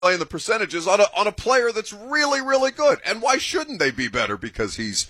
playing the percentages on a player that's really, really good. And why shouldn't they be better because he's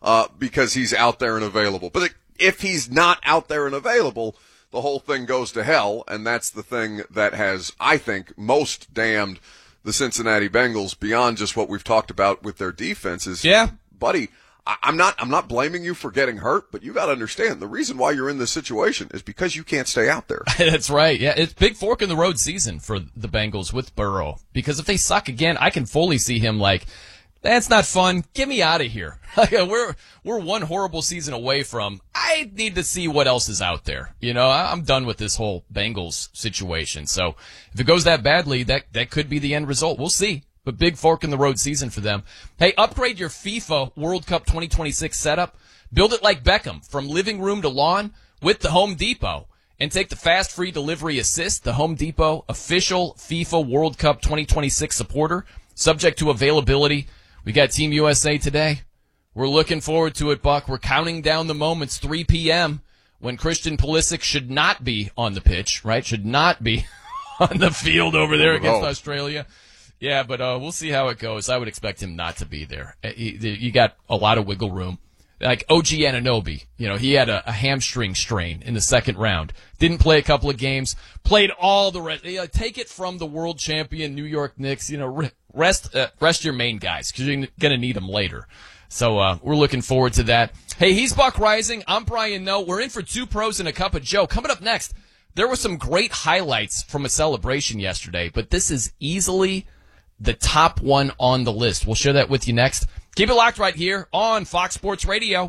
out there and available? But if he's not out there and available, the whole thing goes to hell. And that's the thing that has, I think, most damned the Cincinnati Bengals beyond just what we've talked about with their defenses. Yeah. Buddy, I'm not blaming you for getting hurt, but you got to understand the reason why you're in this situation is because you can't stay out there. That's right. Yeah, it's big fork in the road season for the Bengals with Burrow, because if they suck again, I can fully see him like, that's not fun. Get me out of here. We're one horrible season away from, I need to see what else is out there. You know, I'm done with this whole Bengals situation. So if it goes that badly, that could be the end result. We'll see. But big fork in the road season for them. Hey, upgrade your FIFA World Cup 2026 setup. Build it like Beckham, from living room to lawn, with the Home Depot. And take the fast free delivery assist, the Home Depot official FIFA World Cup 2026 supporter. Subject to availability. We got Team USA today. We're looking forward to it, Buck. We're counting down the moments, 3 p.m., when Christian Pulisic should not be on the pitch, right? Should not be on the field over there against Australia. Yeah, but we'll see how it goes. I would expect him not to be there. You got a lot of wiggle room. Like OG Anunoby, you know, he had a hamstring strain in the second round. Didn't play a couple of games. Played all the rest. Take it from the world champion New York Knicks. You know, rest your main guys, because you're going to need them later. So we're looking forward to that. Hey, he's Buck Rising. I'm Brian Noe. We're in for Two Pros and a Cup of Joe. Coming up next, there were some great highlights from a celebration yesterday, but this is easily the top one on the list. We'll share that with you next. Keep it locked right here on Fox Sports Radio.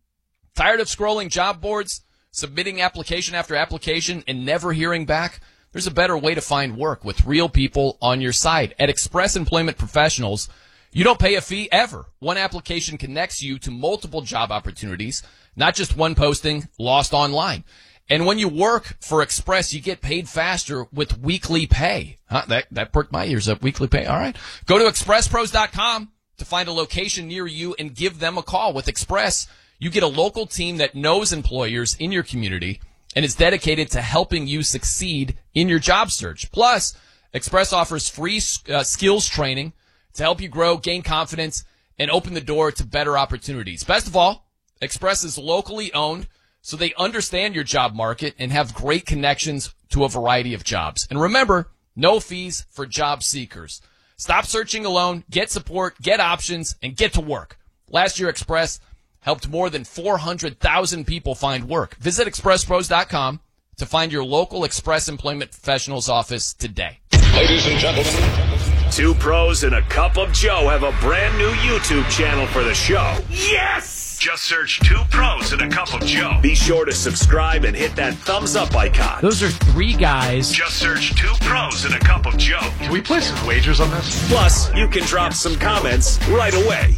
Tired of scrolling job boards, submitting application after application, and never hearing back? There's a better way to find work with real people on your side. At Express Employment Professionals, you don't pay a fee ever. One application connects you to multiple job opportunities, not just one posting lost online. And when you work for Express, you get paid faster with weekly pay. That perked my ears up. Weekly pay. All right. Go to expresspros.com to find a location near you and give them a call. With Express, you get a local team that knows employers in your community and is dedicated to helping you succeed in your job search. Plus, Express offers free skills training to help you grow, gain confidence, and open the door to better opportunities. Best of all, Express is locally owned, so they understand your job market and have great connections to a variety of jobs. And remember, no fees for job seekers. Stop searching alone, get support, get options, and get to work. Last year, Express helped more than 400,000 people find work. Visit expresspros.com to find your local Express Employment Professionals office today. Ladies and gentlemen, Two Pros and a Cup of Joe have a brand new YouTube channel for the show. Yes! Just search Two Pros and a Cup of Joe. Be sure to subscribe and hit that thumbs up icon. Those are three guys. Just search Two Pros and a Cup of Joe. Can we place some wagers on this? Plus, you can drop some comments right away.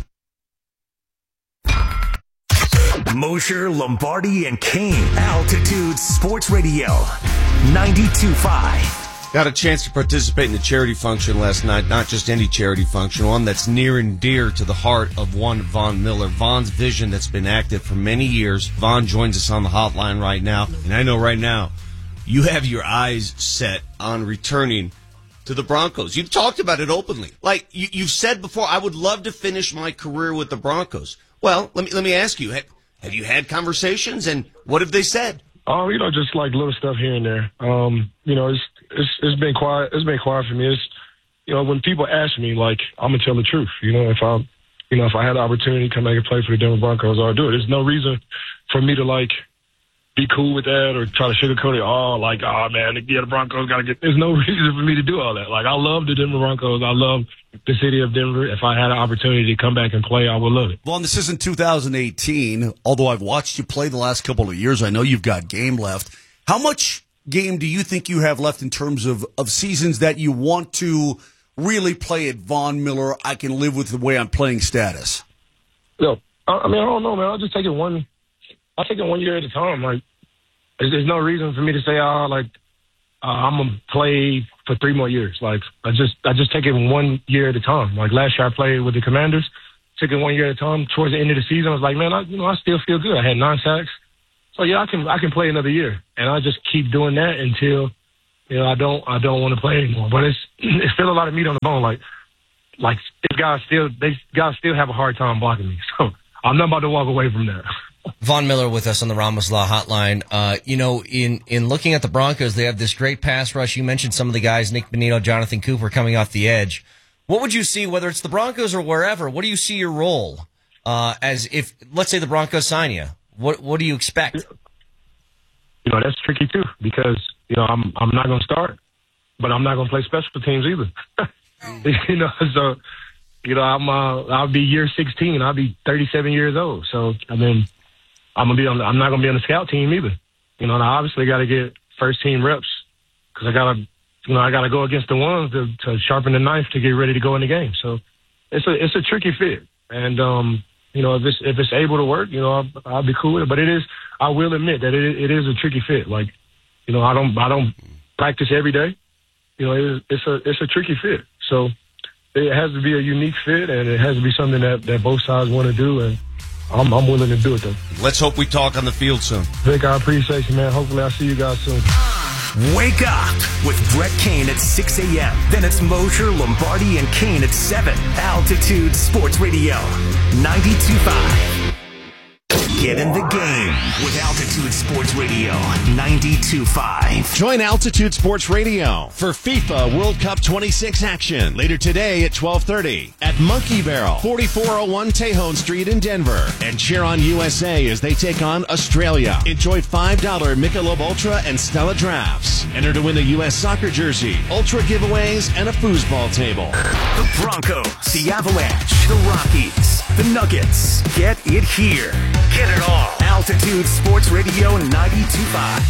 Mosher, Lombardi, and Kane. Altitude Sports Radio. 92.5. Got a chance to participate in the charity function last night, not just any charity function, one that's near and dear to the heart of one Von Miller. Von's vision that's been active for many years. Von joins us on the hotline right now, and I know right now you have your eyes set on returning to the Broncos. You've talked about it openly. Like you've said before, I would love to finish my career with the Broncos. Well, let me ask you, have you had conversations, and what have they said? Just like little stuff here and there. It's been quiet. It's been quiet for me. It's, when people ask me, like, I'm gonna tell the truth. If I had the opportunity to come back and play for the Denver Broncos, I'll do it. There's no reason for me to like be cool with that or try to sugarcoat it. The Broncos gotta get. There's no reason for me to do all that. Like, I love the Denver Broncos. I love the city of Denver. If I had an opportunity to come back and play, I would love it. Well, this isn't 2018. Although I've watched you play the last couple of years, I know you've got game left. How much game do you think you have left in terms of seasons that you want to really play at Von Miller? I can live with the way I'm playing status. No, I don't know, man. I'll just take it one year at a time. Like, there's no reason for me to say, I'm gonna play for 3 more years. Like, I just take it 1 year at a time. Like, last year I played with the Commanders, took it 1 year at a time. Towards the end of the season, I was like, man, I still feel good. I had 9 sacks. So yeah, I can play another year, and I just keep doing that until I don't want to play anymore. But it's still a lot of meat on the bone. Like these guys still have a hard time blocking me. So I'm not about to walk away from that. Von Miller with us on the Ramos Law Hotline. In looking at the Broncos, they have this great pass rush. You mentioned some of the guys, Nick Bonito, Jonathan Cooper coming off the edge. What would you see, whether it's the Broncos or wherever, what do you see your role as if, let's say the Broncos sign you? What do you expect? That's tricky too because, I'm not going to start, but I'm not going to play special teams either. So, I'll be year 16. I'll be 37 years old. So, I'm not going to be on the scout team either. And I obviously got to get first team reps because I got to go against the ones to sharpen the knife to get ready to go in the game. So it's a tricky fit. And, if it's able to work, I'll be cool with it. But I will admit that it is a tricky fit. Like, I don't practice every day. It's a tricky fit. So it has to be a unique fit and it has to be something that both sides want to do. And I'm willing to do it, though. Let's hope we talk on the field soon. Vic, I appreciate you, man. Hopefully I'll see you guys soon. Wake up with Brett Kane at 6 a.m. Then it's Mosher, Lombardi, and Kane at 7. Altitude Sports Radio, 92.5. Get in the game with Altitude Sports Radio 92.5. Join Altitude Sports Radio for FIFA World Cup 26 action later today at 12:30 at Monkey Barrel, 4401 Tejon Street in Denver. And cheer on USA as they take on Australia. Enjoy $5 Michelob Ultra and Stella drafts. Enter to win a U.S. soccer jersey, Ultra giveaways, and a foosball table. The Broncos, the Avalanche, the Rockies, the Nuggets. Get it here. Get it all. Altitude Sports Radio 92.5.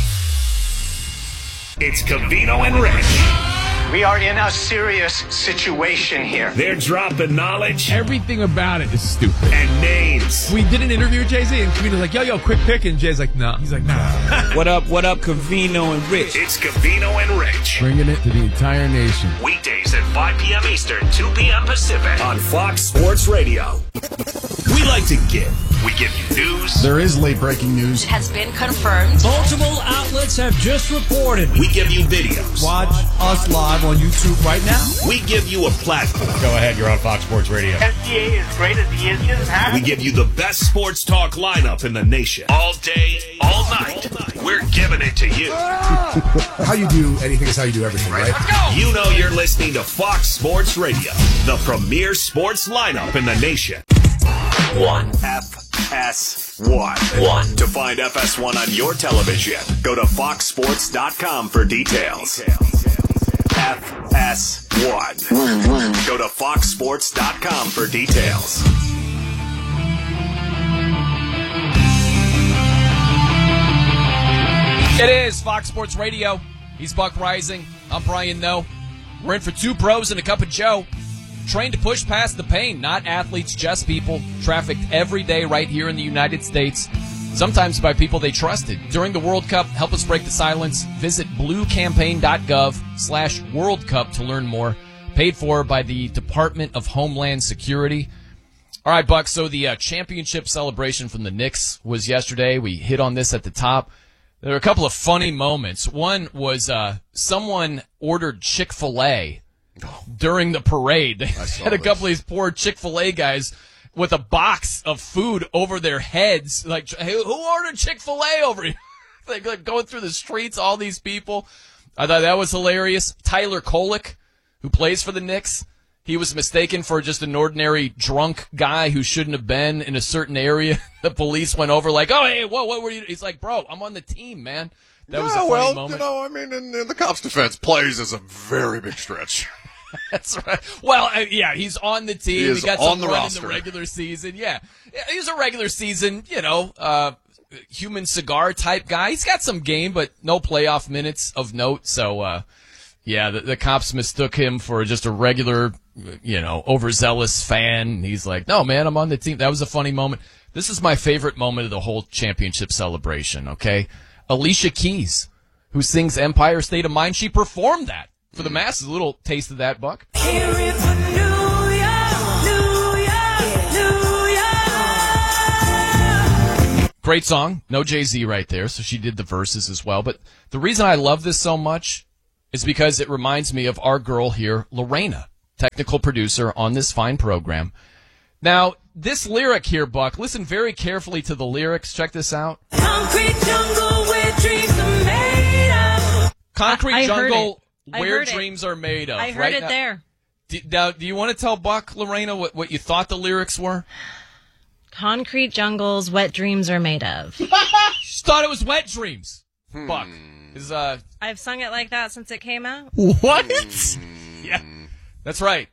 It's Covino and Rich. We are in a serious situation here. They're dropping knowledge. Everything about it is stupid. And names. We did an interview with Jay-Z, and Covino's like, yo, quick pick. And Jay's like, no. He's like, nah. What up, Covino and Rich? It's Covino and Rich. Bringing it to the entire nation. Weekdays at 5 p.m. Eastern, 2 p.m. Pacific. On Fox Sports Radio. We like to give. We give you news. There is late breaking news. It has been confirmed. Multiple outlets have just reported. We give you videos. Watch us live on YouTube right now. We give you a platform. Go ahead, you're on Fox Sports Radio. SGA is great as he is. We give you the best sports talk lineup in the nation. All day, all night. We're giving it to you. How you do anything is how you do everything, right? Let's go. You know you're listening to Fox Sports Radio, the premier sports lineup in the nation. 1. FS1. To find FS1 on your television, go to foxsports.com for details. FS1. Go to foxsports.com for details. It is Fox Sports Radio. He's Buck Rising. I'm Brian Noe. We're in for two pros and a cup of Joe. Trained to push past the pain, not athletes, just people. Trafficked every day right here in the United States. Sometimes by people they trusted. During the World Cup, help us break the silence. Visit bluecampaign.gov/World Cup to learn more. Paid for by the Department of Homeland Security. All right, Buck, so the championship celebration from the Knicks was yesterday. We hit on this at the top. There were a couple of funny moments. One was someone ordered Chick-fil-A during the parade. They had a couple of these poor Chick-fil-A guys with a box of food over their heads. Like, hey, who ordered Chick-fil-A over here? like going through the streets, all these people. I thought that was hilarious. Tyler Kolek, who plays for the Knicks, he was mistaken for just an ordinary drunk guy who shouldn't have been in a certain area. The police went over like, oh, hey, what were you? He's like, bro, I'm on the team, man. That was a funny moment. In the Cops' defense, plays is a very big stretch. That's right. Well, yeah, he's on the team. He got some run roster in the regular season. Yeah, he's a regular season, human cigar type guy. He's got some game, but no playoff minutes of note. So, the Cops mistook him for just a regular, overzealous fan. He's like, no, man, I'm on the team. That was a funny moment. This is my favorite moment of the whole championship celebration, okay? Alicia Keys, who sings Empire State of Mind, she performed that. For the masses, a little taste of that, Buck. Great song. No Jay-Z right there, so she did the verses as well. But the reason I love this so much is because it reminds me of our girl here, Lorena, technical producer on this fine program. Now, this lyric here, Buck, listen very carefully to the lyrics. Check this out. Concrete jungle where dreams are made of. Concrete jungle I where heard it. dreams are made of. I heard right it now, there. Now, do you want to tell Buck, Lorena, what you thought the lyrics were? Concrete jungles, wet dreams are made of. Just thought it was wet dreams. Buck. I've sung it like that since it came out. What? Yeah, that's right.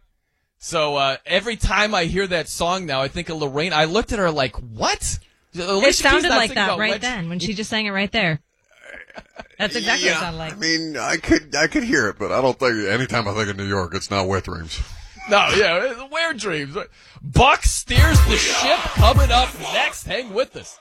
So every time I hear that song now, I think of Lorraine. I looked at her like, what? It sounded like that right then when she just sang it right there. That's exactly what it sounded like. I mean, I could hear it, but I don't think anytime I think of New York, it's not wet dreams. No, yeah, where dreams. Buck steers the ship. Coming up next, hang with us.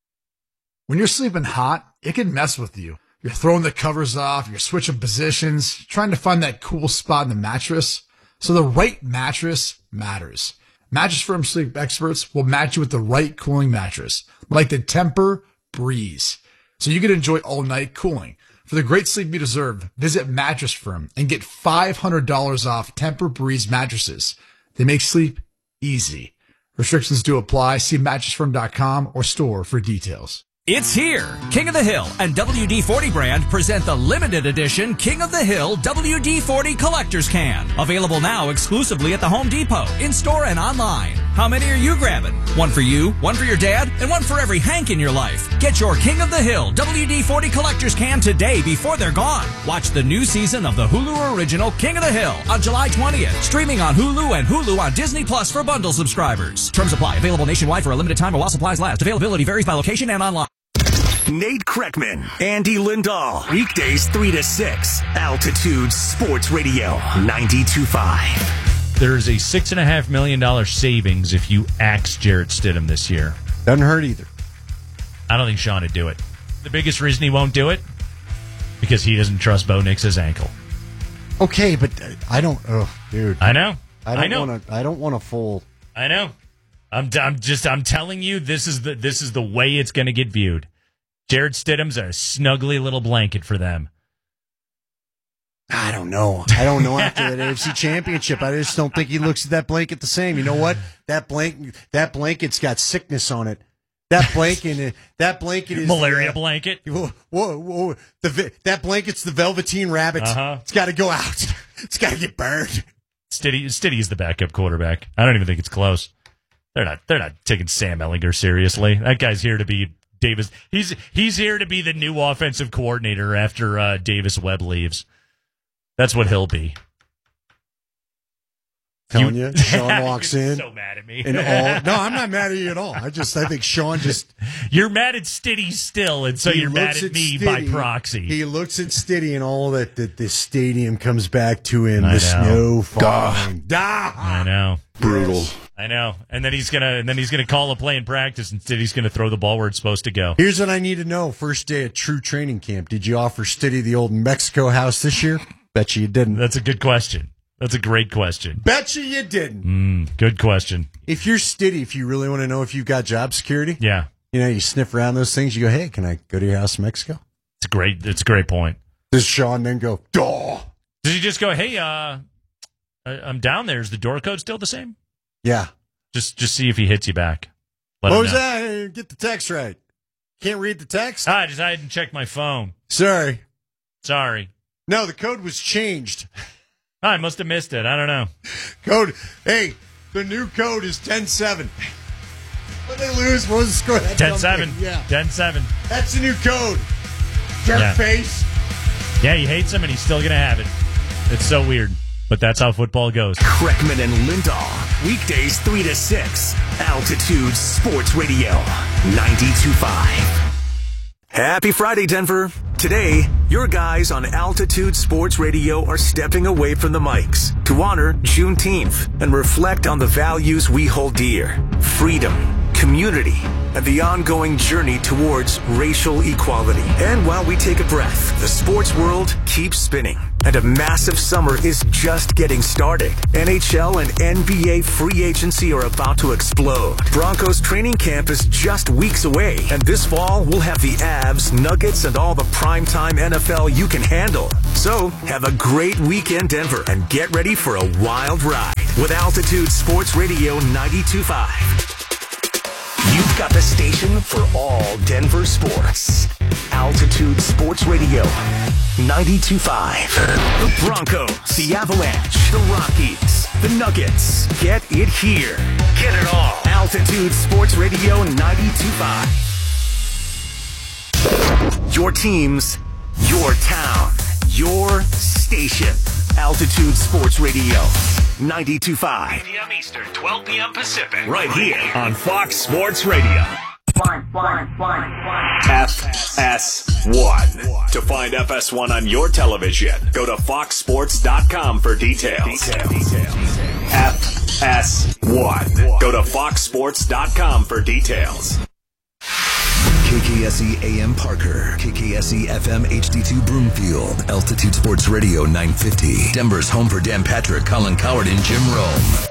When you're sleeping hot, it can mess with you. You're throwing the covers off, you're switching positions, trying to find that cool spot in the mattress. So the right mattress matters. Mattress Firm sleep experts will match you with the right cooling mattress, like the Tempur-Breeze, so you can enjoy all-night cooling. For the great sleep you deserve, visit Mattress Firm and get $500 off Tempur-Breeze mattresses. They make sleep easy. Restrictions do apply. See mattressfirm.com or store for details. It's here. King of the Hill and WD-40 brand present the limited edition King of the Hill WD-40 Collector's Can. Available now exclusively at the Home Depot, in-store and online. How many are you grabbing? One for you, one for your dad, and one for every Hank in your life. Get your King of the Hill WD-40 Collector's Can today before they're gone. Watch the new season of the Hulu original King of the Hill on July 20th. Streaming on Hulu and Hulu on Disney Plus for bundle subscribers. Terms apply. Available nationwide for a limited time while supplies last. Availability varies by location and online. Nate Kreckman, Andy Lindahl. Weekdays 3 to 6. Altitude Sports Radio 92.5. There's a $6.5 million savings if you axe Jarrett Stidham this year. Doesn't hurt either. I don't think Sean would do it. The biggest reason he won't do it? Because he doesn't trust Bo Nix's ankle. Okay, but I don't. Oh, dude. I know. I don't want a full. I know. I'm telling you, this is the way it's going to get viewed. Jarrett Stidham's a snuggly little blanket for them. I don't know. After that AFC Championship, I just don't think he looks at that blanket the same. You know what? That blanket's got sickness on it. That blanket is malaria blanket. Whoa! That blanket's the Velveteen Rabbit. It's got to go out. It's got to get burned. Stiddy's the backup quarterback. I don't even think it's close. They're not taking Sam Ehlinger seriously. That guy's here to be Davis. He's here to be the new offensive coordinator after Davis Webb leaves. That's what he'll be. Telling you, Sean walks in. So mad at me. No, I'm not mad at you at all. I think Sean just. You're mad at Stiddy still, and so you're mad at me by proxy. He looks at Stiddy, and all that the stadium comes back to him. The snow falling. I know. Brutal. I know. And then he's gonna call a play in practice, and Stiddy's gonna throw the ball where it's supposed to go. Here's what I need to know: first day of true training camp, did you offer Stiddy the old Mexico house this year? Bet you didn't. That's a good question. That's a great question. Bet you didn't. Good question. If you're Stiddy, if you really want to know if you've got job security, yeah, you sniff around those things. You go, hey, can I go to your house in Mexico? It's a great point. Does Sean then go, duh? Does he just go, hey, I'm down there. Is the door code still the same? Yeah. Just see if he hits you back. What was that? Get the text right. Can't read the text? I didn't check my phone. Sorry. No, the code was changed. I must have missed it. I don't know. Hey, the new code is 10-7. When they lose, what was the score? 10-7. Yeah. 10-7. That's the new code. Jerk face. Yeah, he hates him, and he's still going to have it. It's so weird, but that's how football goes. Kreckman and Lindahl. Weekdays 3 to 6. Altitude Sports Radio 92.5. Happy Friday, Denver. Today, your guys on Altitude Sports Radio are stepping away from the mics to honor Juneteenth and reflect on the values we hold dear: freedom, community, and the ongoing journey towards racial equality. And while we take a breath, the sports world keeps spinning. and a massive summer is just getting started. NHL and NBA free agency are about to explode. Broncos training camp is just weeks away, and this fall we'll have the Avs, Nuggets, and all the primetime NFL you can handle. So have a great weekend, Denver, and get ready for a wild ride with Altitude Sports Radio 92.5. You've got the station for all Denver sports. Altitude Sports Radio 92.5. The Broncos, the Avalanche, the Rockies, the Nuggets. Get it here. Get it all. Altitude Sports Radio 92.5. Your teams, your town, your station. Altitude Sports Radio 92.5. 8 p.m. Eastern, 12 p.m. Pacific. Right here on Fox Sports Radio. FS1. To find FS1 on your television, go to foxsports.com for details. FS1. Go to foxsports.com for details. KKSE AM Parker, KKSE FM HD2 Broomfield, Altitude Sports Radio 950, Denver's home for Dan Patrick, Colin Coward, and Jim Rome.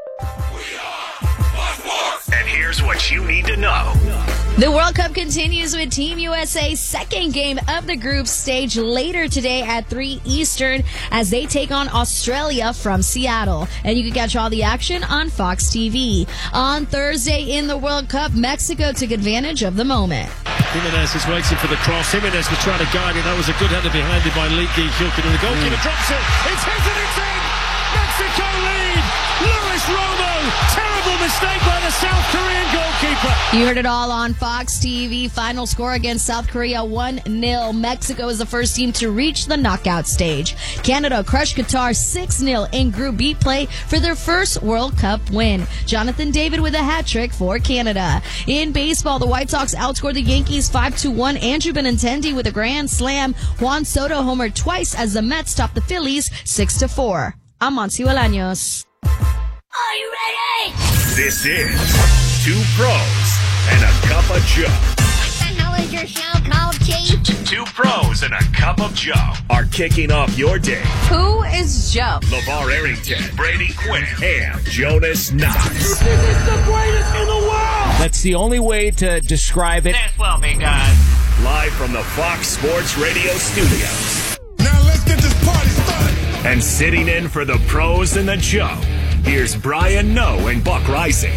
And here's what you need to know. The World Cup continues with Team USA's second game of the group stage later today at 3 Eastern as they take on Australia from Seattle. And you can catch all the action on Fox TV. On Thursday in the World Cup, Mexico took advantage of the moment. Jimenez is waiting for the cross. Jimenez was trying to guide it. That was a good header behind it by Lee Gi-Hilkin. And the goalkeeper drops it. It's hit and it's in! Mexico lead! Luis Romo! Terrible mistake by the South Korean goalkeeper. You heard it all on Fox TV. Final score against South Korea 1-0. Mexico is the first team to reach the knockout stage. Canada crushed Qatar 6-0 in Group B play for their first World Cup win. Jonathan David with a hat trick for Canada. In baseball, the White Sox outscored the Yankees 5-1. Andrew Benintendi with a grand slam. Juan Soto homered twice as the Mets topped the Phillies 6-4. I'm Monty Bolaños. Are you ready? This is Two Pros and a Cup of Joe. What the hell is your show called, Chief? Two Pros and a Cup of Joe are kicking off your day. Who is Joe? LeVar Arrington, Brady Quinn, and Jonas Knox. This is the greatest in the world! That's the only way to describe it. This will be good. Live from the Fox Sports Radio studios. Now let's get this party started. And sitting in for the Pros and the Joe, here's Brian Noe and Buck Rising.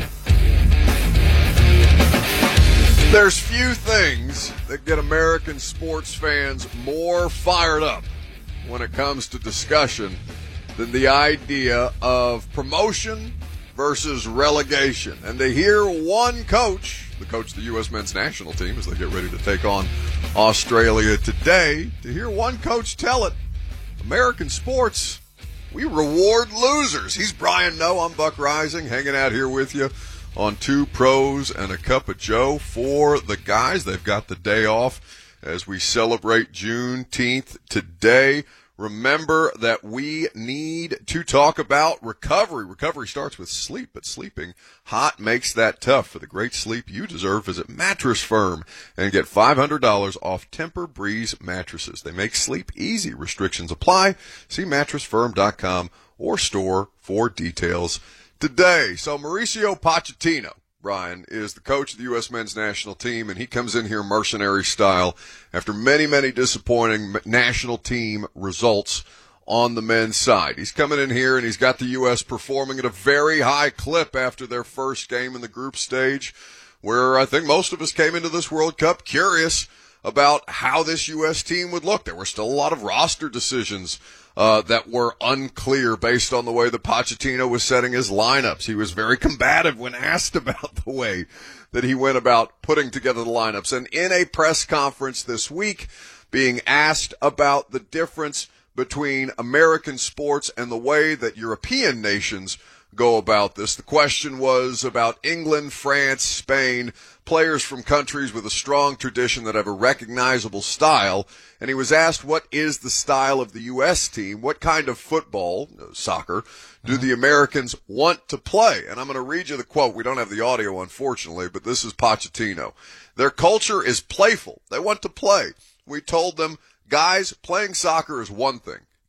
There's few things that get American sports fans more fired up when it comes to discussion than the idea of promotion versus relegation. And to hear one coach, the coach of the U.S. men's national team as they get ready to take on Australia today, to hear one coach tell it, American sports, we reward losers. He's Brian Noe. I'm Buck Rising, hanging out here with you on Two Pros and a Cup of Joe. For the guys, they've got the day off as we celebrate Juneteenth today. Remember that we need to talk about recovery. Recovery starts with sleep, but sleeping hot makes that tough. For the great sleep you deserve, visit Mattress Firm and get $500 off Tempur-Breeze mattresses. They make sleep easy. Restrictions apply. See mattressfirm.com or store for details today. So Mauricio Pochettino, Brian, is the coach of the U.S. men's national team, and he comes in here mercenary style after many, many disappointing national team results on the men's side. He's coming in here, and he's got the U.S. performing at a very high clip after their first game in the group stage, where I think most of us came into this World Cup curious about how this U.S. team would look. There were still a lot of roster decisions that were unclear based on the way that Pochettino was setting his lineups. He was very combative when asked about the way that he went about putting together the lineups. And in a press conference this week, being asked about the difference between American sports and the way that European nations go about this, the question was about England, France, Spain, players from countries with a strong tradition that have a recognizable style. And he was asked, what is the style of the U.S. team? What kind of football, soccer, do the Americans want to play? And I'm going to read you the quote. We don't have the audio, unfortunately, but this is Pochettino. Their culture is playful. They want to play. We told them, guys, playing soccer is one thing.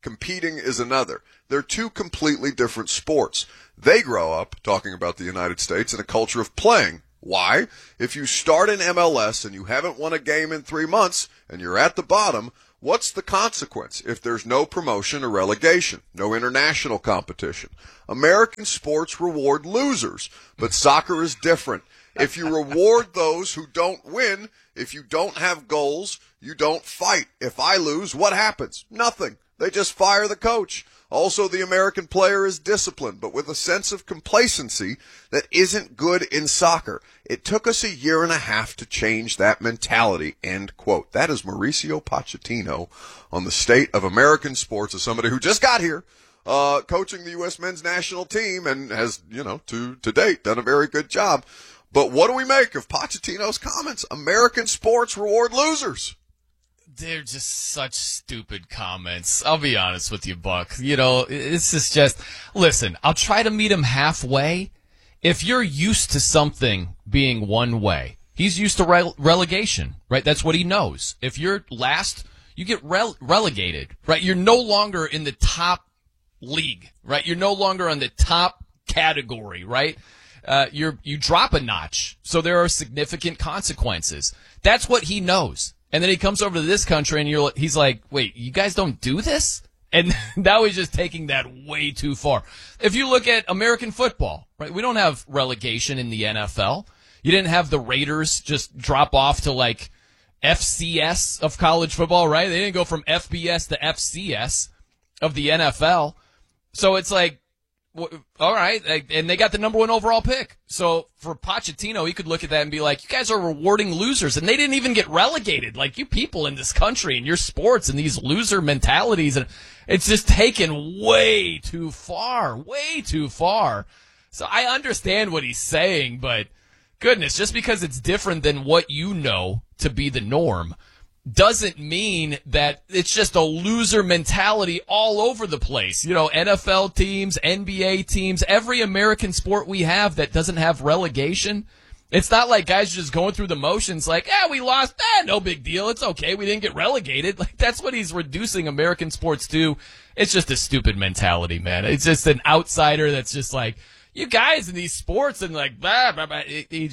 Competing is another. They're two completely different sports. They grow up, talking about the United States, in a culture of playing. Why? If you start in MLS and you haven't won a game in 3 months and you're at the bottom, what's the consequence if there's no promotion or relegation, no international competition? American sports reward losers, but soccer is different. If you reward those who don't win, if you don't have goals, you don't fight. If I lose, what happens? Nothing. They just fire the coach. Also, the American player is disciplined, but with a sense of complacency that isn't good in soccer. It took us 1.5 years to change that mentality, end quote. That is Mauricio Pochettino on the state of American sports as somebody who just got here, coaching the U.S. men's national team and has, to date done a very good job. But what do we make of Pochettino's comments? American sports reward losers. They're just such stupid comments. I'll be honest with you, Buck. This is just, listen, I'll try to meet him halfway. If you're used to something being one way, he's used to relegation, right? That's what he knows. If you're last, you get relegated, right? You're no longer in the top league, right? You're no longer on the top category, right? You drop a notch. So there are significant consequences. That's what he knows. And then he comes over to this country and he's like, wait, you guys don't do this? And now he's just taking that way too far. If you look at American football, right, we don't have relegation in the NFL. You didn't have the Raiders just drop off to like FCS of college football, right? They didn't go from FBS to FCS of the NFL. So it's like, all right, and they got the number 1 overall pick. So for Pochettino, he could look at that and be like, you guys are rewarding losers, and they didn't even get relegated. Like, you people in this country and your sports and these loser mentalities, and it's just taken way too far. So I understand what he's saying, but goodness, just because it's different than what you know to be the norm doesn't mean that it's just a loser mentality all over the place. NFL teams, NBA teams, every American sport we have that doesn't have relegation. It's not like guys are just going through the motions like, we lost. No big deal. It's okay. We didn't get relegated. Like, that's what he's reducing American sports to. It's just a stupid mentality, man. It's just an outsider that's just like, you guys in these sports and like, blah, blah, blah.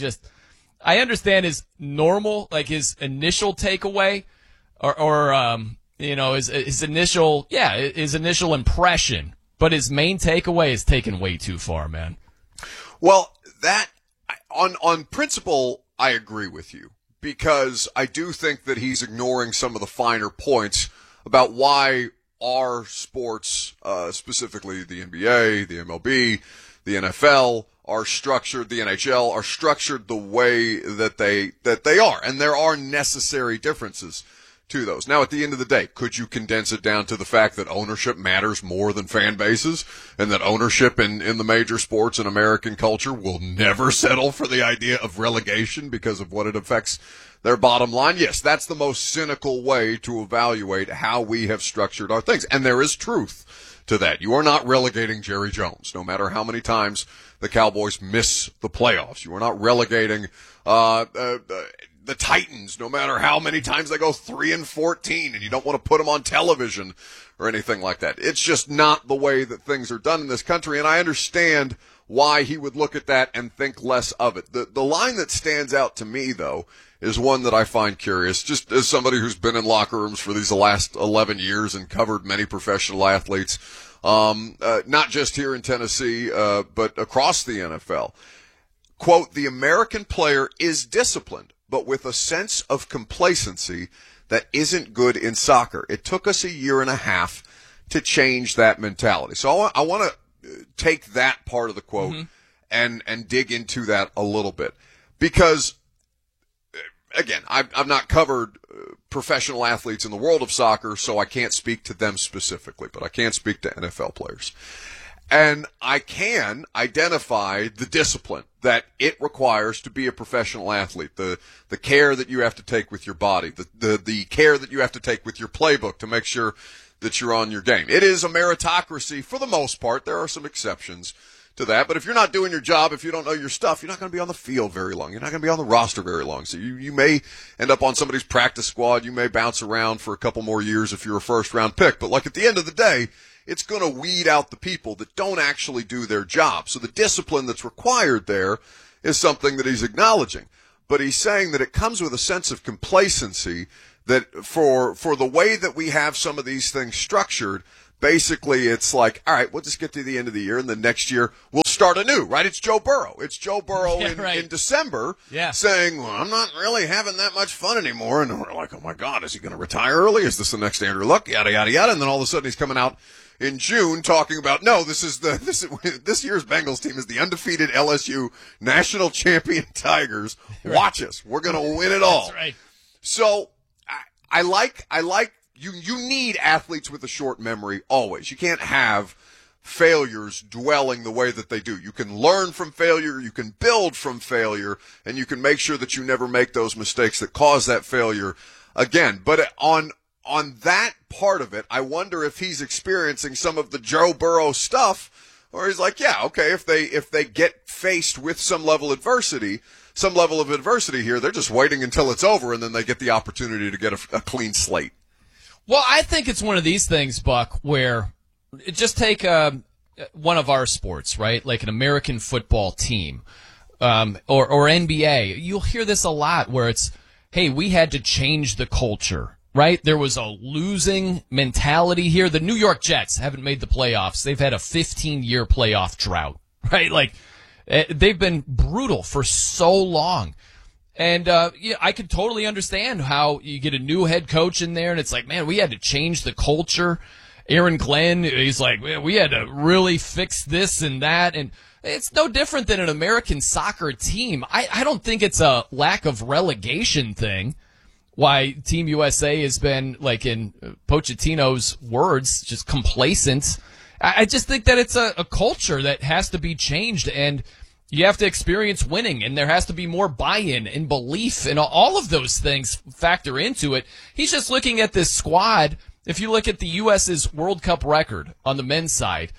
I understand his normal, like his initial takeaway or his initial impression, but his main takeaway is taken way too far, man. Well, that on principle, I agree with you, because I do think that he's ignoring some of the finer points about why our sports, specifically the NBA, the MLB, the NFL, are structured, the NHL are structured the way that they are. And there are necessary differences to those. Now, at the end of the day, could you condense it down to the fact that ownership matters more than fan bases, and that ownership in the major sports and American culture will never settle for the idea of relegation because of what it affects their bottom line? Yes, that's the most cynical way to evaluate how we have structured our things. And there is truth to that. You are not relegating Jerry Jones, no matter how many times the Cowboys miss the playoffs. You are not relegating the Titans, no matter how many times they go 3-14, and you don't want to put them on television or anything like that. It's just not the way that things are done in this country, and I understand why he would look at that and think less of it. The line that stands out to me, though, is one that I find curious, just as somebody who's been in locker rooms for these last 11 years and covered many professional athletes, not just here in Tennessee, but across the NFL. Quote, the American player is disciplined, but with a sense of complacency that isn't good in soccer. It took us 1.5 years to change that mentality. So I want to take that part of the quote and dig into that a little bit, because again, I've not covered professional athletes in the world of soccer, so I can't speak to them specifically, but I can speak to NFL players. And I can identify the discipline that it requires to be a professional athlete, the care that you have to take with your body, the care that you have to take with your playbook to make sure that you're on your game. It is a meritocracy for the most part. There are some exceptions to that. But if you're not doing your job, if you don't know your stuff, you're not going to be on the field very long. You're not going to be on the roster very long. So you may end up on somebody's practice squad. You may bounce around for a couple more years if you're a first-round pick. But like at the end of the day, it's going to weed out the people that don't actually do their job. So the discipline that's required there is something that he's acknowledging. But he's saying that it comes with a sense of complacency that for the way that we have some of these things structured, basically it's like, all right, we'll just get to the end of the year, and the next year we'll start anew, right? It's Joe Burrow. It's Joe Burrow in December saying, well, I'm not really having that much fun anymore. And we're like, oh, my God, is he going to retire early? Is this the next Andrew Luck? Yada, yada, yada. And then all of a sudden he's coming out in June talking about, no, this year's Bengals team is the undefeated LSU national champion Tigers. Watch us. We're going to win it all. That's right. So I like you need athletes with a short memory always. You can't have failures dwelling the way that they do. You can learn from failure, you can build from failure, and you can make sure that you never make those mistakes that cause that failure again. But on that part of it, I wonder if he's experiencing some of the Joe Burrow stuff, or he's like, yeah, okay, if they get faced with some level of adversity here, they're just waiting until it's over, and then they get the opportunity to get a clean slate. Well, I think it's one of these things, Buck, where just take one of our sports, right? Like an American football team or NBA. You'll hear this a lot where it's, hey, we had to change the culture, right? There was a losing mentality here. The New York Jets haven't made the playoffs. They've had a 15-year playoff drought, right? Like, they've been brutal for so long. And I could totally understand how you get a new head coach in there, and it's like, man, we had to change the culture. Aaron Glenn, he's like, man, we had to really fix this and that. And it's no different than an American soccer team. I don't think it's a lack of relegation thing, why Team USA has been, like in Pochettino's words, just complacent. I just think that it's a culture that has to be changed, and you have to experience winning, and there has to be more buy-in and belief, and all of those things factor into it. He's just looking at this squad. If you look at the U.S.'s World Cup record on the men's side,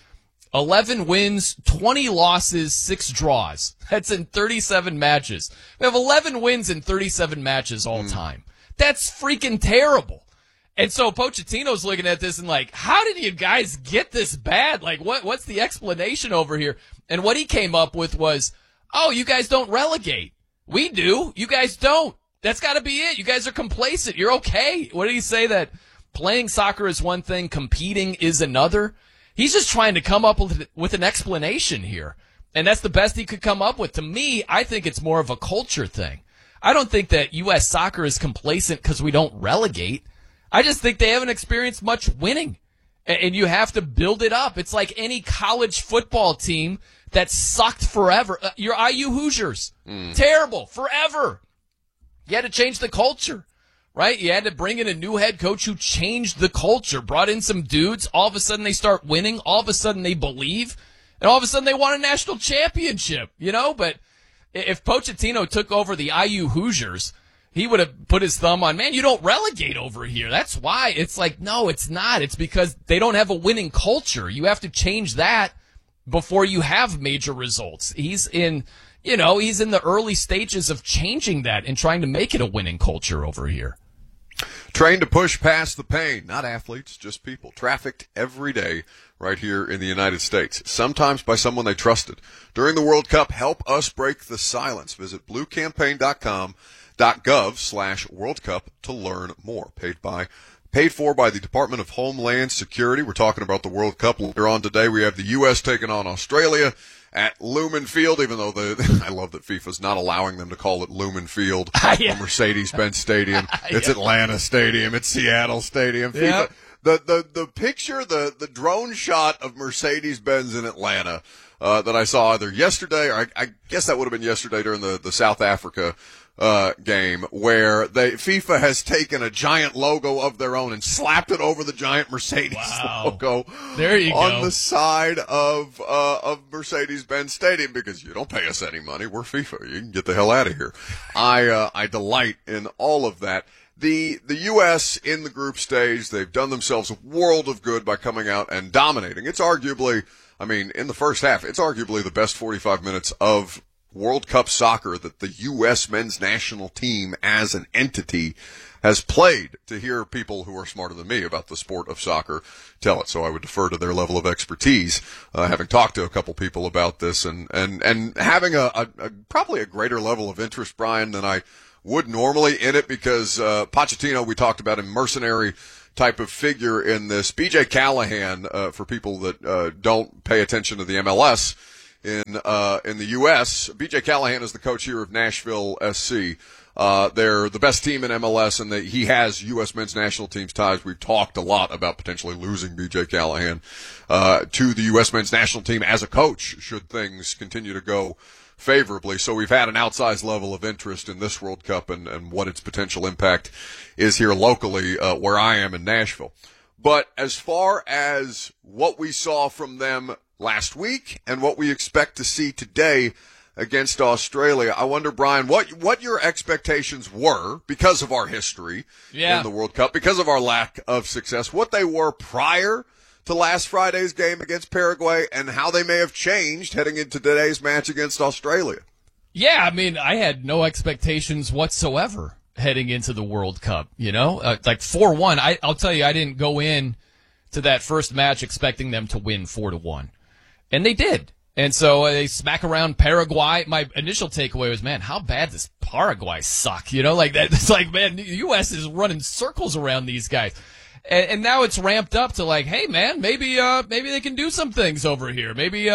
11 wins, 20 losses, 6 draws. That's in 37 matches. We have 11 wins in 37 matches all time. That's freaking terrible. And so Pochettino's looking at this and like, how did you guys get this bad? Like, what's the explanation over here? And what he came up with was, oh, you guys don't relegate. We do. You guys don't. That's got to be it. You guys are complacent. You're okay. What did he say? That playing soccer is one thing, competing is another? He's just trying to come up with an explanation here. And that's the best he could come up with. To me, I think it's more of a culture thing. I don't think that U.S. soccer is complacent because we don't relegate. I just think they haven't experienced much winning. And you have to build it up. It's like any college football team that sucked forever. Your IU Hoosiers. Terrible. Forever. You had to change the culture, right? You had to bring in a new head coach who changed the culture, brought in some dudes. All of a sudden they start winning. All of a sudden they believe. And all of a sudden they won a national championship, But if Pochettino took over the IU Hoosiers, he would have put his thumb on, man, you don't relegate over here. That's why. It's like, no, it's not. It's because they don't have a winning culture. You have to change that before you have major results. He's in the early stages of changing that and trying to make it a winning culture over here. Trained to push past the pain, not athletes, just people. Trafficked every day right here in the United States, sometimes by someone they trusted. During the World Cup, help us break the silence. Visit bluecampaign.com.gov/World Cup to learn more. Paid for by the Department of Homeland Security. We're talking about the World Cup later on today. We have the U.S. taking on Australia at Lumen Field, even though I love that FIFA's not allowing them to call it Lumen Field or Mercedes-Benz Stadium. It's Atlanta Stadium. It's Seattle Stadium. FIFA, the picture, the drone shot of Mercedes-Benz in Atlanta that I saw either yesterday or I guess that would have been yesterday during the South Africa game, where FIFA has taken a giant logo of their own and slapped it over the giant Mercedes logo. There you on the side of Mercedes-Benz Stadium, because you don't pay us any money. We're FIFA. You can get the hell out of here. I delight in all of that. The U.S. in the group stage, they've done themselves a world of good by coming out and dominating. It's arguably, I mean, in the first half, it's arguably the best 45 minutes of World Cup soccer that the U.S. men's national team as an entity has played, to hear people who are smarter than me about the sport of soccer tell it. So I would defer to their level of expertise, having talked to a couple people about this and having a probably a greater level of interest, Brian, than I would normally in it, because Pochettino, we talked about, a mercenary type of figure in this. BJ Callahan, for people that don't pay attention to the MLS in the U.S., BJ Callahan is the coach here of Nashville SC. They're the best team in MLS, and he has U.S. men's national team's ties. We've talked a lot about potentially losing B.J. Callahan to the U.S. men's national team as a coach, should things continue to go favorably. So we've had an outsized level of interest in this World Cup and what its potential impact is here locally, where I am in Nashville. But as far as what we saw from them last week and what we expect to see today against Australia, I wonder, Brian, what your expectations were, because of our history in the World Cup, because of our lack of success, what they were prior to last Friday's game against Paraguay, and how they may have changed heading into today's match against Australia. Yeah, I mean, I had no expectations whatsoever heading into the World Cup, like 4-1. I'll tell you, I didn't go in to that first match expecting them to win 4-1. And they did. And so they smack around Paraguay. My initial takeaway was, man, how bad does Paraguay suck? Like that. It's like, man, the U.S. is running circles around these guys. And now it's ramped up to like, hey, man, maybe they can do some things over here. Maybe,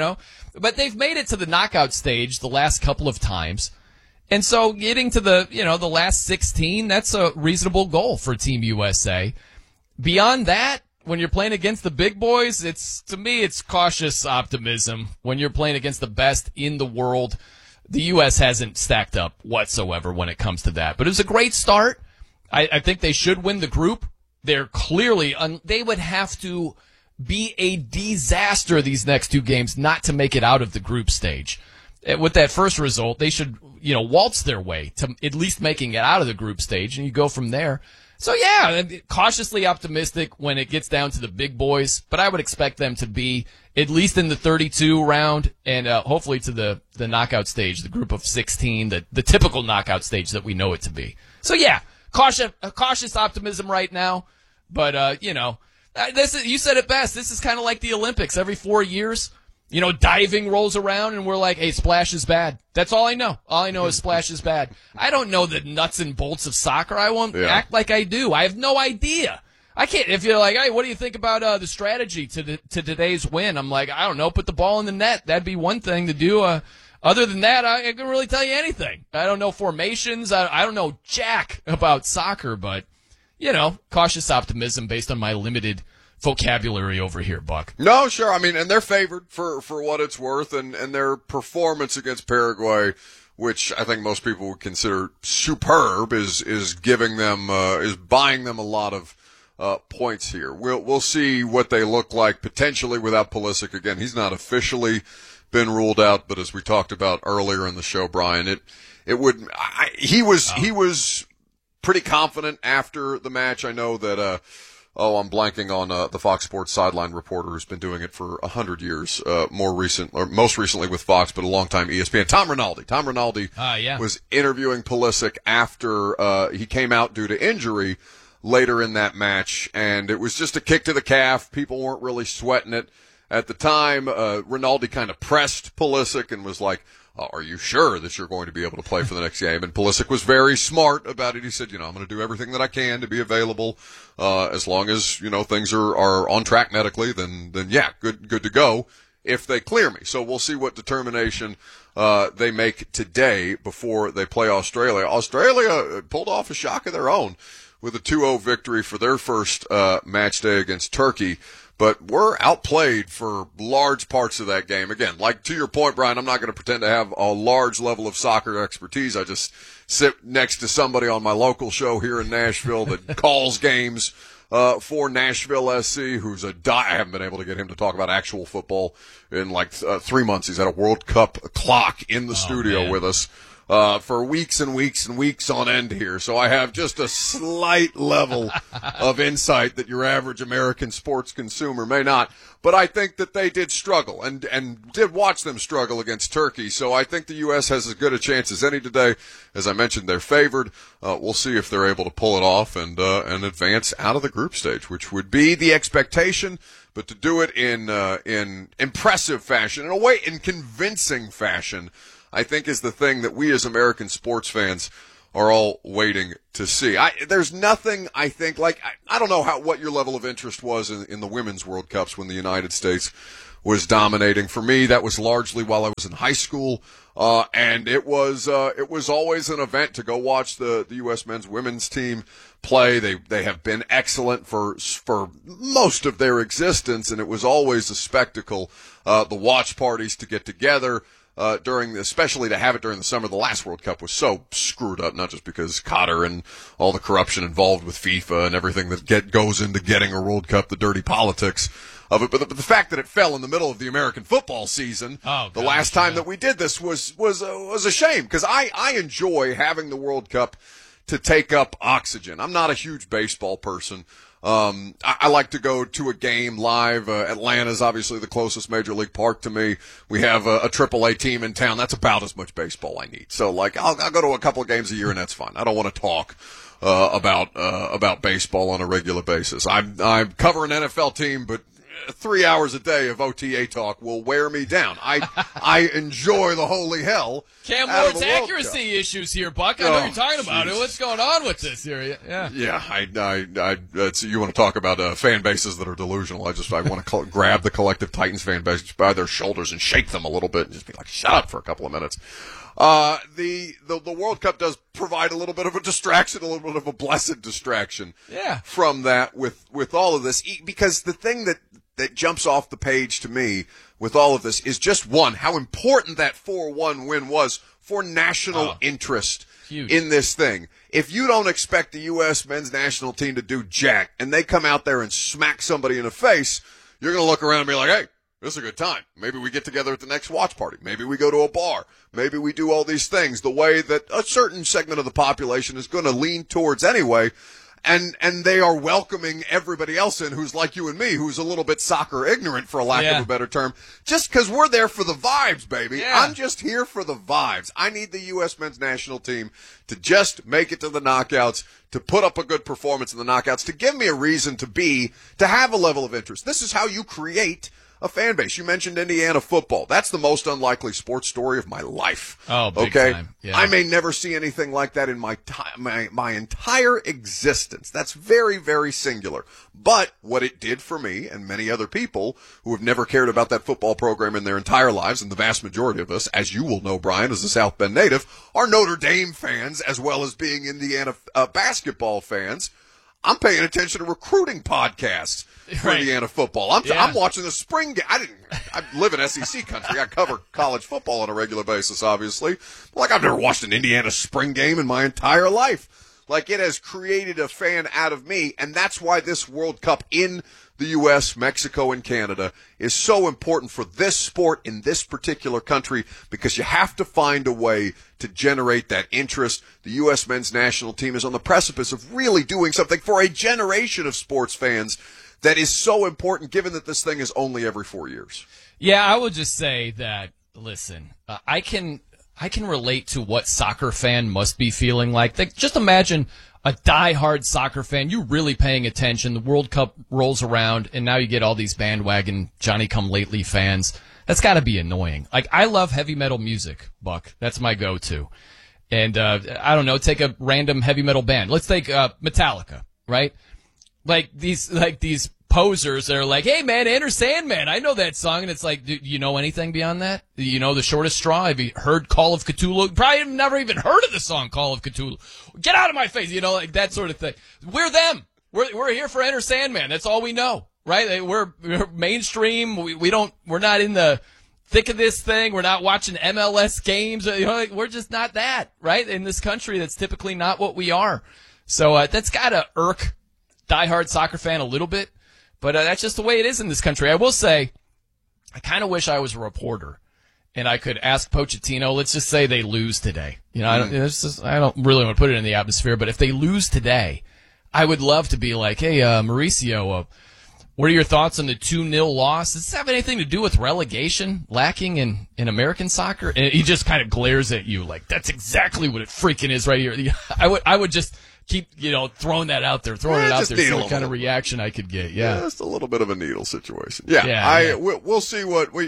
but they've made it to the knockout stage the last couple of times. And so getting to the last 16, that's a reasonable goal for Team USA. Beyond that, when you're playing against the big boys, to me, it's cautious optimism. When you're playing against the best in the world, the U.S. hasn't stacked up whatsoever when it comes to that. But it was a great start. I think they should win the group. They're clearly, they would have to be a disaster these next two games not to make it out of the group stage. With that first result, they should, waltz their way to at least making it out of the group stage, and you go from there. So yeah, cautiously optimistic when it gets down to the big boys, but I would expect them to be at least in the 32 round and hopefully to the knockout stage, the group of 16, the typical knockout stage that we know it to be. So yeah, cautious optimism right now, but you said it best. This is kind of like the Olympics. Every 4 years, diving rolls around and we're like, hey, splash is bad. That's all I know. All I know is splash is bad. I don't know the nuts and bolts of soccer. I won't act like I do. I have no idea. I can't. If you're like, hey, what do you think about the strategy to today's win? I'm like, I don't know. Put the ball in the net. That'd be one thing to do. Other than that, I can't really tell you anything. I don't know formations. I don't know jack about soccer, but, cautious optimism based on my limited vocabulary over here, Buck. No, sure. I mean, and they're favored for what it's worth, and their performance against Paraguay, which I think most people would consider superb, is giving them is buying them a lot of points here. We'll see what they look like potentially without Pulisic. Again, he's not officially been ruled out, but as we talked about earlier in the show, Brian, he was pretty confident after the match. I know that I'm blanking on the Fox Sports sideline reporter who's been doing it for 100 years, most recently with Fox, but a long time ESPN. Tom Rinaldi. Tom Rinaldi was interviewing Pulisic after he came out due to injury later in that match, and it was just a kick to the calf. People weren't really sweating it at the time. Rinaldi kind of pressed Pulisic and was like, are you sure that you're going to be able to play for the next game? And Pulisic was very smart about it. He said, I'm going to do everything that I can to be available, as long as, things are on track medically, then yeah, good to go if they clear me. So we'll see what determination, they make today before they play Australia. Australia pulled off a shock of their own with a 2-0 victory for their first, match day against Turkey. But we're outplayed for large parts of that game. Again, like to your point, Brian, I'm not going to pretend to have a large level of soccer expertise. I just sit next to somebody on my local show here in Nashville that calls games for Nashville SC, who's I haven't been able to get him to talk about actual football in 3 months. He's had a World Cup clock in the studio with us. for weeks and weeks and weeks on end here. So I have just a slight level of insight that your average American sports consumer may not. But I think that they did struggle and did watch them struggle against Turkey. So I think the U.S. has as good a chance as any today. As I mentioned, they're favored. We'll see if they're able to pull it off and advance out of the group stage, which would be the expectation. But to do it in impressive fashion, in a way, in convincing fashion, I think is the thing that we as American sports fans are all waiting to see. There's nothing, I think, like, I don't know what your level of interest was in the Women's World Cups when the United States was dominating. For me, that was largely while I was in high school, and it was always an event to go watch the U.S. men's women's team play. They have been excellent for most of their existence, and it was always a spectacle. The watch parties to get together, especially to have it during the summer. The last World Cup was so screwed up, not just because Qatar and all the corruption involved with FIFA and everything that goes into getting a World Cup, the dirty politics of it, but the fact that it fell in the middle of the American football season, the last time that we did this was a shame, because I enjoy having the World Cup to take up oxygen. I'm not a huge baseball person. I like to go to a game live. Atlanta's obviously the closest major league park to me. We have a AAA team in town. That's about as much baseball I need. So, like, I'll go to a couple of games a year, and that's fine. I don't want to talk about baseball on a regular basis. I cover an NFL team, but 3 hours a day of OTA talk will wear me down. I enjoy the holy hell. Cam Ward's accuracy issues here, Buck. I know you're talking about it. What's going on with this here? Yeah. Yeah. You want to talk about fan bases that are delusional? I want to grab the collective Titans fan base by their shoulders and shake them a little bit and just be like, shut up for a couple of minutes. The World Cup does provide a little bit of a distraction, a little bit of a blessed distraction. Yeah. From that with all of this, because the thing that jumps off the page to me with all of this is just one, how important that 4-1 win was for national interest in this thing. If you don't expect the U.S. men's national team to do jack and they come out there and smack somebody in the face, you're going to look around and be like, hey, this is a good time. Maybe we get together at the next watch party. Maybe we go to a bar. Maybe we do all these things the way that a certain segment of the population is going to lean towards anyway. And they are welcoming everybody else in who's like you and me, who's a little bit soccer ignorant, for a lack of a better term, just because we're there for the vibes, baby. Yeah. I'm just here for the vibes. I need the U.S. men's national team to just make it to the knockouts, to put up a good performance in the knockouts, to give me a reason to have a level of interest. This is how you create a fan base. You mentioned Indiana football. That's the most unlikely sports story of my life. Oh, big time. Yeah. I may never see anything like that in my entire existence. That's very, very singular. But what it did for me and many other people who have never cared about that football program in their entire lives, and the vast majority of us, as you will know, Brian, as a South Bend native, are Notre Dame fans as well as being Indiana basketball fans. I'm paying attention to recruiting podcasts for Indiana football. I'm watching the spring game. I live in SEC country. I cover college football on a regular basis, obviously. Like, I've never watched an Indiana spring game in my entire life. Like, it has created a fan out of me, and that's why this World Cup in the U.S., Mexico, and Canada is so important for this sport in this particular country, because you have to find a way to generate that interest. The U.S. men's national team is on the precipice of really doing something for a generation of sports fans that is so important, given that this thing is only every 4 years. Yeah, I would just say that, listen, I can relate to what soccer fan must be feeling like. Just imagine a diehard soccer fan, you really paying attention. The World Cup rolls around, and now you get all these bandwagon Johnny-come-lately fans. That's got to be annoying. Like, I love heavy metal music, Buck. That's my go-to. And I don't know, take a random heavy metal band. Let's take Metallica, right? Like these posers that are like, hey man, Enter Sandman, I know that song. And it's like, do you know anything beyond that? Do you know The Shortest Straw? Have you heard Call of Cthulhu? Probably have never even heard of the song Call of Cthulhu. Get out of my face, like that sort of thing. We're them. We're here for Enter Sandman. That's all we know, right? We're mainstream. We're not in the thick of this thing. We're not watching MLS games. We're just not that, right? In this country, that's typically not what we are. So that's got to irk diehard soccer fan a little bit, but that's just the way it is in this country. I will say, I kind of wish I was a reporter and I could ask Pochettino, let's just say they lose today. I don't really want to put it in the atmosphere, but if they lose today, I would love to be like, hey, Mauricio, what are your thoughts on the 2-0 loss? Does this have anything to do with relegation lacking in American soccer? And he just kind of glares at you like, that's exactly what it freaking is right here. I would just keep, throwing that out there, see what kind of reaction I could get. Yeah. Just a little bit of a needle situation. Yeah. We'll see what we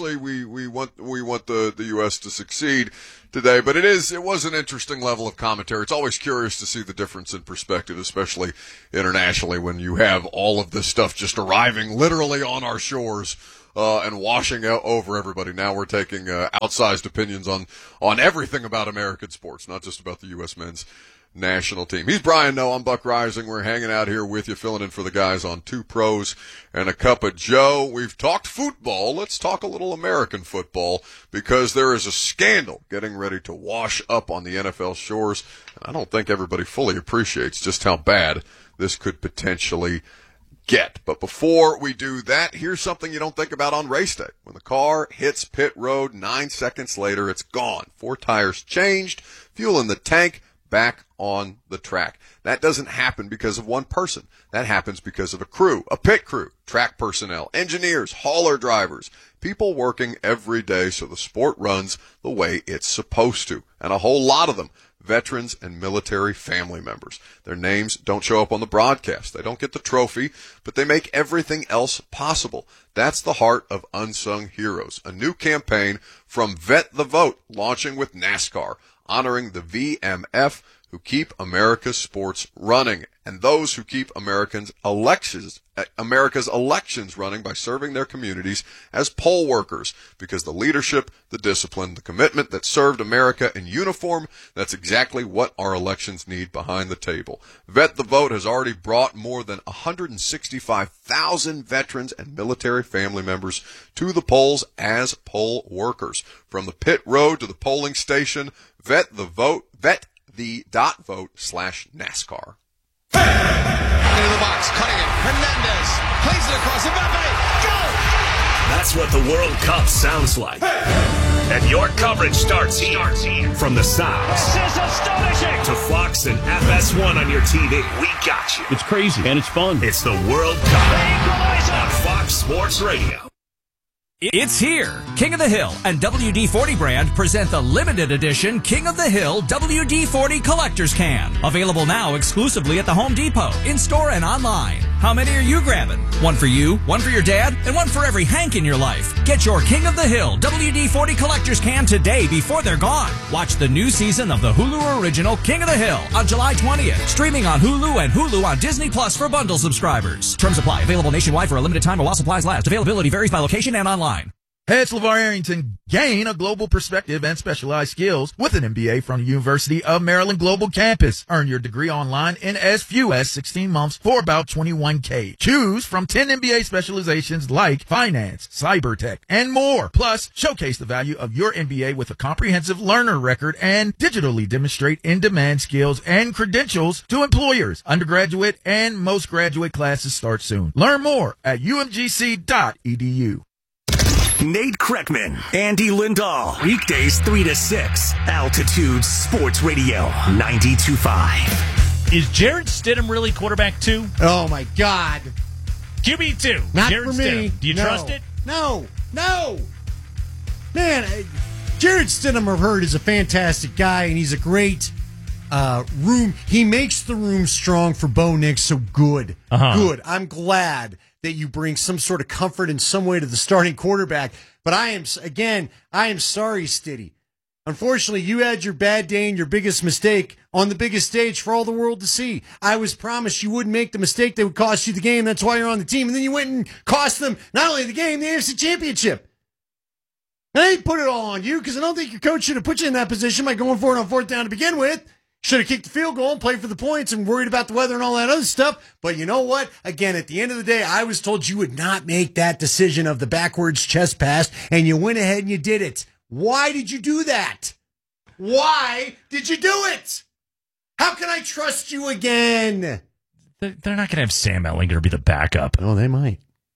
want the U.S. to succeed today, but it was an interesting level of commentary. It's always curious to see the difference in perspective, especially internationally, when you have all of this stuff just arriving literally on our shores and washing out over everybody. Now we're taking outsized opinions on everything about American sports, not just about the U.S. men's national team. He's Brian Noe. I'm Buck Rising. We're hanging out here with you, filling in for the guys on Two Pros and a Cup of Joe. We've talked football. Let's talk a little American football, because there is a scandal getting ready to wash up on the NFL shores. And I don't think everybody fully appreciates just how bad this could potentially get. But before we do that, here's something you don't think about on race day. When the car hits pit road, 9 seconds later, it's gone. 4 tires changed, fuel in the tank, back on the track. That doesn't happen because of one person. That happens because of a crew, a pit crew, track personnel, engineers, hauler drivers, people working every day so the sport runs the way it's supposed to. And a whole lot of them, veterans and military family members. Their names don't show up on the broadcast. They don't get the trophy, but they make everything else possible. That's the heart of Unsung Heroes, a new campaign from Vet the Vote, launching with NASCAR, honoring the VMF who keep America's sports running, and those who keep America's elections running by serving their communities as poll workers, because the leadership, the discipline, the commitment that served America in uniform, that's exactly what our elections need behind the table. Vet the Vote has already brought more than 165,000 veterans and military family members to the polls as poll workers. From the pit road to the polling station, Vet the Vote, vet.vote/NASCAR. Into the box, cutting it. Hernandez plays it across. Mbappe, go! That's what the World Cup sounds like. And your coverage starts here. From the sounds This is astonishing! to Fox and FS1 on your TV. We got you. It's crazy and it's fun. It's the World Cup on Fox Sports Radio. It's here. King of the Hill and WD-40 brand present the limited edition King of the Hill WD-40 Collector's Can. Available now exclusively at the Home Depot, in-store and online. How many are you grabbing? One for you, one for your dad, and one for every Hank in your life. Get your King of the Hill WD-40 Collector's Can today before they're gone. Watch the new season of the Hulu original King of the Hill on July 20th. Streaming on Hulu and Hulu on Disney Plus for bundle subscribers. Terms apply. Available nationwide for a limited time while supplies last. Availability varies by location and online. Hey, it's LeVar Arrington. Gain a global perspective and specialized skills with an MBA from the University of Maryland Global Campus. Earn your degree online in as few as 16 months for about $21K. Choose from 10 MBA specializations like finance, cyber tech, and more. Plus, showcase the value of your MBA with a comprehensive learner record and digitally demonstrate in-demand skills and credentials to employers. Undergraduate and most graduate classes start soon. Learn more at umgc.edu. Nate Kreckman, Andy Lindahl. Weekdays 3 to 6. Altitude Sports Radio 92.5. Is Jarrett Stidham really quarterback 2? Oh, my God. QB2. Not Jarrett for me. Stidham. Do you trust it? No. Man, Jarrett Stidham, I've heard, is a fantastic guy, and he's a great room. He makes the room strong for Bo Nix, so good. Good. I'm glad that you bring some sort of comfort in some way to the starting quarterback. But I am sorry, Stiddy. Unfortunately, you had your bad day and your biggest mistake on the biggest stage for all the world to see. I was promised you wouldn't make the mistake that would cost you the game. That's why you're on the team. And then you went and cost them not only the game, the AFC Championship. And I didn't put it all on you because I don't think your coach should have put you in that position by going for it on 4th down to begin with. Should have kicked the field goal and played for the points and worried about the weather and all that other stuff. But you know what? Again, at the end of the day, I was told you would not make that decision of the backwards chest pass, and you went ahead and you did it. Why did you do that? Why did you do it? How can I trust you again? They're not going to have Sam Ehlinger be the backup. Oh, they might.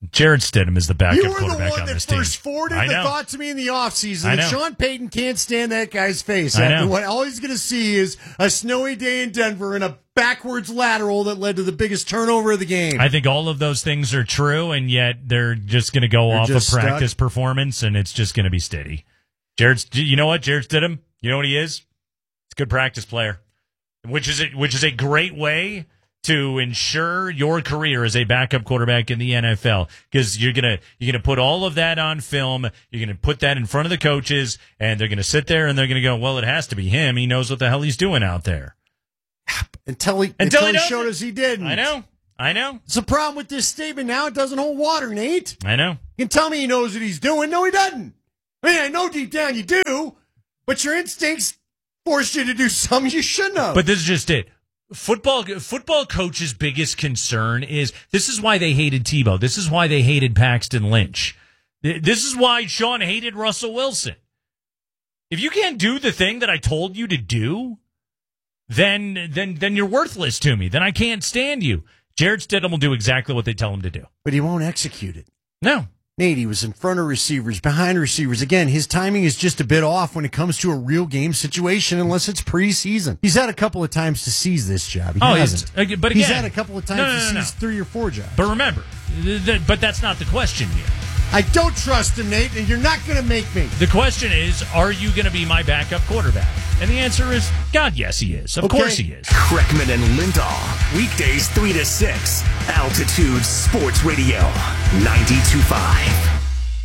Jared Stidham is the backup You were the quarterback one on that this team. first forwarded I the know. thought to me in the offseason I that know. Sean Payton can't stand that guy's face. I After know. what all he's going to see is a snowy day in Denver and a backwards lateral that led to the biggest turnover of the game. I think all of those things are true, and yet they're just going to go They're off of just practice stuck. performance, and it's just going to be steady. You know what? Jared Stidham, you know what he is? He's a good practice player, which is a great way to ensure your career as a backup quarterback in the NFL, because you're gonna put all of that on film. You're gonna put that in front of the coaches, and they're gonna sit there and they're gonna go, "Well, it has to be him. He knows what the hell he's doing out there." Until he showed us he didn't. I know. It's a problem with this statement now. It doesn't hold water, Nate. I know. You can tell me he knows what he's doing. No, he doesn't. I mean, I know deep down you do, but your instincts forced you to do something you shouldn't have. But this is just it. Football coach's biggest concern is this is why they hated Tebow. This is why they hated Paxton Lynch. This is why Sean hated Russell Wilson. If you can't do the thing that I told you to do, then you're worthless to me. Then I can't stand you. Jared Stidham will do exactly what they tell him to do. But he won't execute it. No. Nate, he was in front of receivers, behind receivers. Again, his timing is just a bit off when it comes to a real game situation, unless it's preseason. He's had a couple of times to seize this job. He hasn't. But he's again, had a couple of times to seize 3 or 4 jobs. But remember, but that's not the question here. I don't trust him, Nate, and you're not going to make me. The question is, are you going to be my backup quarterback? And the answer is, God, yes, he is. Of course he is. Kreckman and Lindahl, weekdays 3 to 6, Altitude Sports Radio, 92.5.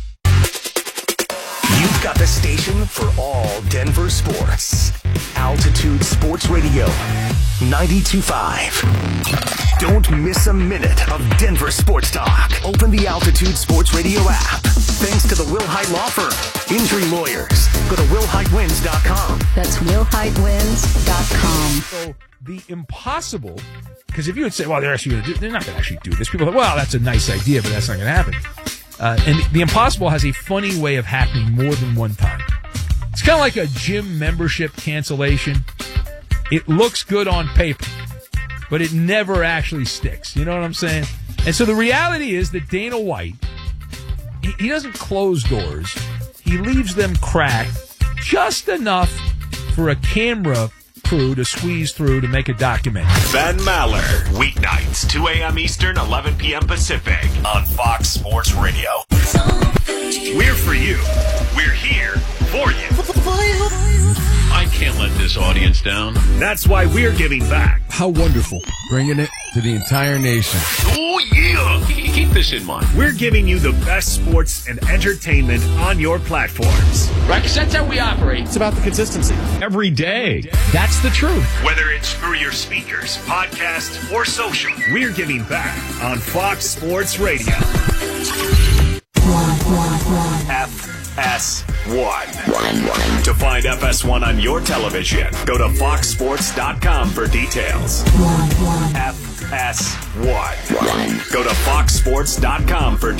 You've got the station for all Denver sports. Altitude Sports Radio, 92.5. Don't miss a minute of Denver sports talk. Open the Altitude Sports Radio app. Thanks to the Wilhite Law Firm. Injury lawyers. Go to WilhiteWins.com. That's WilhiteWins.com. So the impossible, because if you would say, well, they're not going to actually do this. People are like, well, that's a nice idea, but that's not going to happen. And the impossible has a funny way of happening more than one time. It's kind of like a gym membership cancellation. It looks good on paper, but it never actually sticks. You know what I'm saying? And so the reality is that Dana White, he doesn't close doors. He leaves them cracked just enough for a camera crew to squeeze through to make a documentary. Ben Maller, weeknights, 2 a.m. Eastern, 11 p.m. Pacific, on Fox Sports Radio. We're for you. We're here for you. I can't let this audience down. That's why we're giving back. How wonderful. Bringing it to the entire nation. Oh, yeah. Keep this in mind. We're giving you the best sports and entertainment on your platforms. Right, 'cause that's how we operate. It's about the consistency. Every day. That's the truth. Whether it's through your speakers, podcast, or social, we're giving back on Fox Sports Radio. FS1. To find FS1 on your television, go to foxsports.com for details. FS1. Go to foxsports.com for